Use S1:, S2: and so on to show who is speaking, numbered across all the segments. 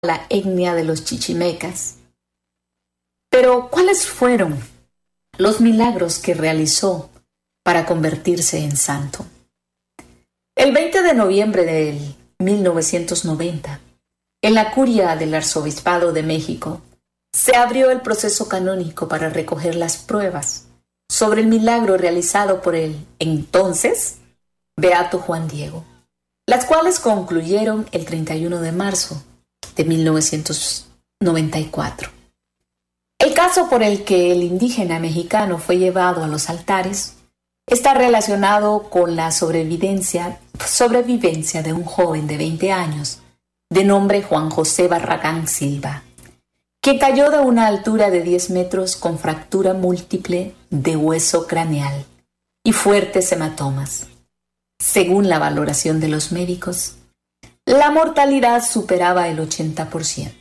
S1: la etnia de los chichimecas. Pero, ¿cuáles fueron los milagros que realizó para convertirse en santo? El 20 de noviembre de 1990, en la curia del Arzobispado de México, se abrió el proceso canónico para recoger las pruebas sobre el milagro realizado por el entonces beato Juan Diego, las cuales concluyeron el 31 de marzo de 1994. El caso por el que el indígena mexicano fue llevado a los altares está relacionado con la sobrevivencia de un joven de 20 años de nombre Juan José Barragán Silva, que cayó de una altura de 10 metros con fractura múltiple de hueso craneal y fuertes hematomas. Según la valoración de los médicos, la mortalidad superaba el 80%.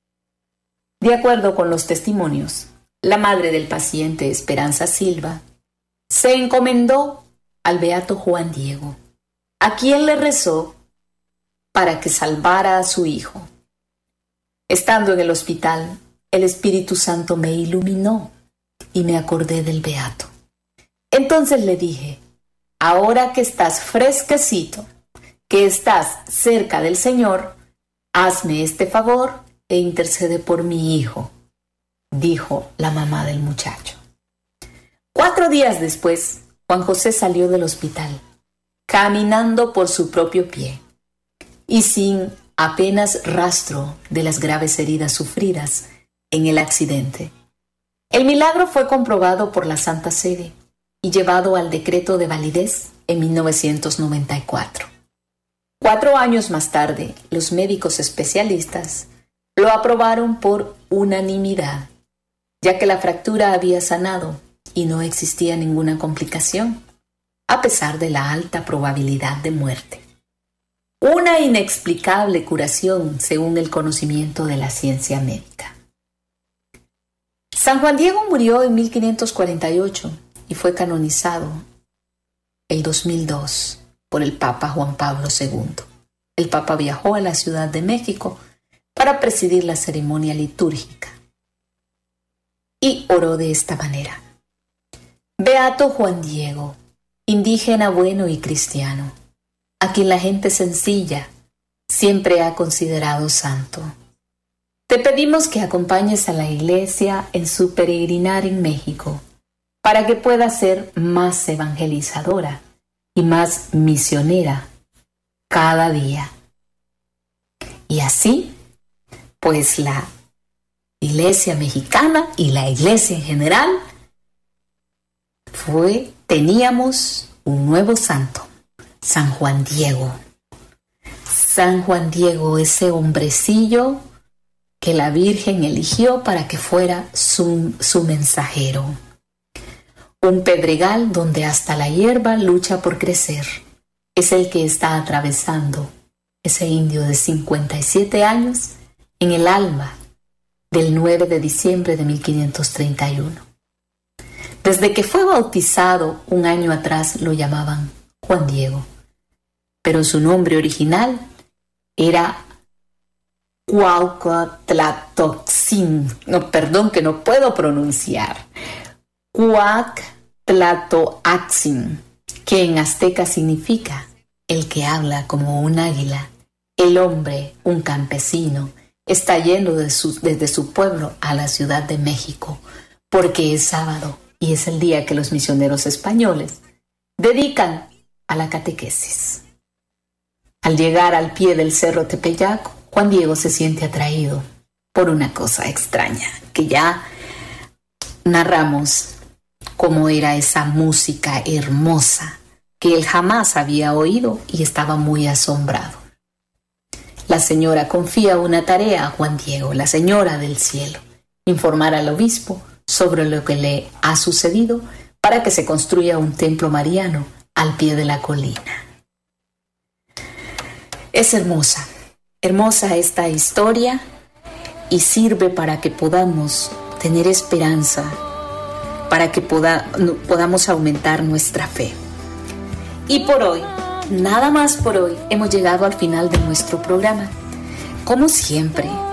S1: De acuerdo con los testimonios, la madre del paciente, Esperanza Silva, se encomendó al beato Juan Diego, a quien le rezó para que salvara a su hijo. Estando en el hospital, el Espíritu Santo me iluminó y me acordé del beato. Entonces le dije: ahora que estás fresquecito, que estás cerca del Señor, hazme este favor e intercede por mi hijo, dijo la mamá del muchacho. 4 días después, Juan José salió del hospital, caminando por su propio pie y sin apenas rastro de las graves heridas sufridas en el accidente. El milagro fue comprobado por la Santa Sede y llevado al decreto de validez en 1994. 4 años más tarde, los médicos especialistas lo aprobaron por unanimidad, ya que la fractura había sanado y no existía ninguna complicación, a pesar de la alta probabilidad de muerte. Una inexplicable curación según el conocimiento de la ciencia médica. San Juan Diego murió en 1548 y fue canonizado el 2002 por el Papa Juan Pablo II. El Papa viajó a la Ciudad de México para presidir la ceremonia litúrgica y oró de esta manera: Beato Juan Diego, indígena bueno y cristiano, a quien la gente sencilla siempre ha considerado santo. Te pedimos que acompañes a la Iglesia en su peregrinar en México, para que pueda ser más evangelizadora y más misionera cada día. Y así, pues la Iglesia mexicana y la Iglesia en general, teníamos un nuevo santo, San Juan Diego. San Juan Diego, ese hombrecillo que la Virgen eligió para que fuera su mensajero. Un pedregal donde hasta la hierba lucha por crecer. Es el que está atravesando ese indio de 57 años en el alba del 9 de diciembre de 1531. Desde que fue bautizado un año atrás lo llamaban Juan Diego, pero su nombre original era Cuauhtlatoatzin. No, perdón, que no puedo pronunciar. Cuauhtlatoatzin, que en azteca significa el que habla como un águila. El hombre, un campesino, está yendo desde su pueblo a la Ciudad de México porque es sábado y es el día que los misioneros españoles dedican a la catequesis. Al llegar al pie del cerro Tepeyac, Juan Diego se siente atraído por una cosa extraña, que ya narramos cómo era esa música hermosa que él jamás había oído y estaba muy asombrado. La señora confía una tarea a Juan Diego, la señora del cielo, informar al obispo sobre lo que le ha sucedido para que se construya un templo mariano al pie de la colina. Es hermosa esta historia y sirve para que podamos tener esperanza, para que podamos aumentar nuestra fe. Y por hoy, nada más por hoy, hemos llegado al final de nuestro programa. Como siempre,